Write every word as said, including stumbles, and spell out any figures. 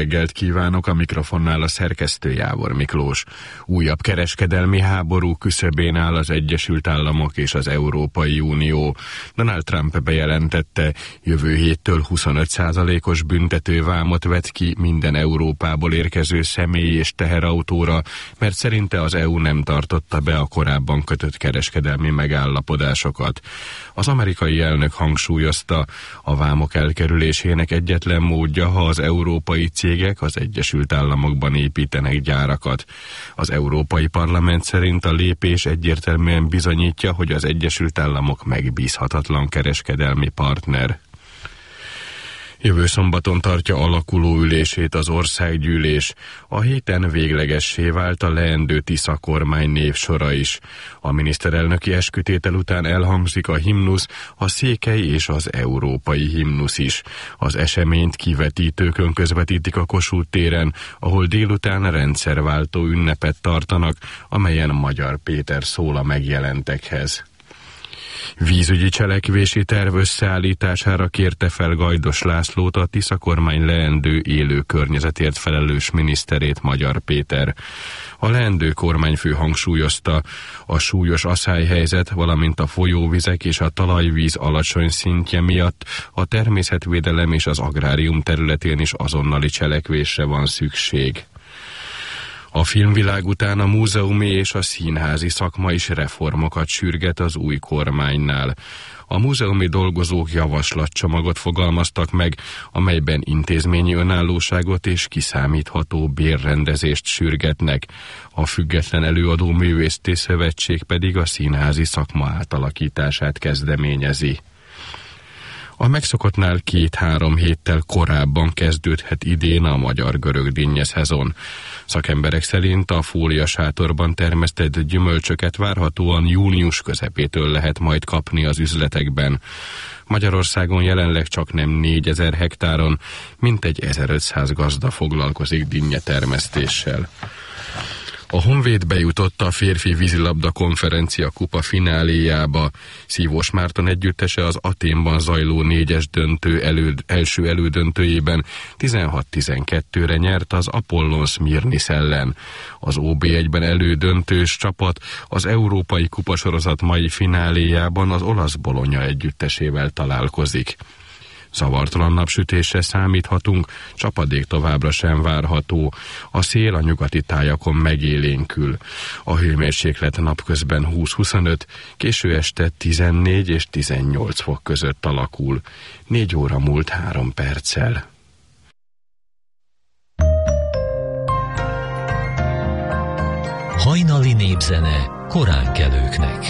Reggelt kívánok, a mikrofonnál a szerkesztő Jávor Miklós. Újabb kereskedelmi háború küszöbén áll az Egyesült Államok és az Európai Unió. Donald Trump bejelentette, jövő héttől huszonöt százalékos büntetővámot vet ki minden Európából érkező személy és teherautóra, mert szerinte az é u nem tartotta be a korábban kötött kereskedelmi megállapodásokat. Az amerikai elnök hangsúlyozta, a vámok elkerülésének egyetlen módja, ha az európai cégek az Egyesült Államokban építenek gyárakat. Az Európai Parlament szerint a lépés egyértelműen bizonyítja, hogy az Egyesült Államok megbízhatatlan kereskedelmi partner. Jövő szombaton tartja alakuló ülését az országgyűlés. A héten véglegessé vált a leendő Tisza kormány névsora is. A miniszterelnöki eskütétel után elhangzik a himnusz, a székely és az európai himnusz is. Az eseményt kivetítőkön közvetítik a Kossuth téren, ahol délután rendszerváltó ünnepet tartanak, amelyen Magyar Péter szól a megjelentekhez. Vízügyi cselekvési terv összeállítására kérte fel Gajdos Lászlót, a Tisza kormány leendő élő környezetért felelős miniszterét, Magyar Péter. A leendő kormányfő hangsúlyozta, a súlyos aszályhelyzet, valamint a folyóvizek és a talajvíz alacsony szintje miatt a természetvédelem és az agrárium területén is azonnali cselekvésre van szükség. A filmvilág után a múzeumi és a színházi szakma is reformokat sürget az új kormánynál. A múzeumi dolgozók javaslatcsomagot fogalmaztak meg, amelyben intézményi önállóságot és kiszámítható bérrendezést sürgetnek. A Független Előadó Művészeti Szövetség pedig a színházi szakma átalakítását kezdeményezi. A megszokottnál két-három héttel korábban kezdődhet idén a magyar-görög dinnye szezon. Szakemberek szerint a fóliasátorban termesztett gyümölcsöket várhatóan június közepétől lehet majd kapni az üzletekben. Magyarországon jelenleg csak nem négyezer hektáron, mintegy ezerötszáz gazda foglalkozik dinnye termesztéssel. A Honvéd bejutott a férfi vízilabda konferencia kupa fináléjába. Szívós Márton együttese az Athénban zajló négyes döntő elő, első elődöntőjében tizenhat tizenkettőre nyert az Apollon Szmirnisz ellen. Az o bé egyben elődöntős csapat az Európai Kupasorozat mai fináléjában az olasz Bologna együttesével találkozik. Zavartalan napsütésre számíthatunk, csapadék továbbra sem várható. A szél a nyugati tájakon megélénkül. A hőmérséklet napközben húsz-huszonöt, késő este tizennégy és tizennyolc fok között alakul. négy óra múlt három perccel. Hajnali népzene koránkelőknek.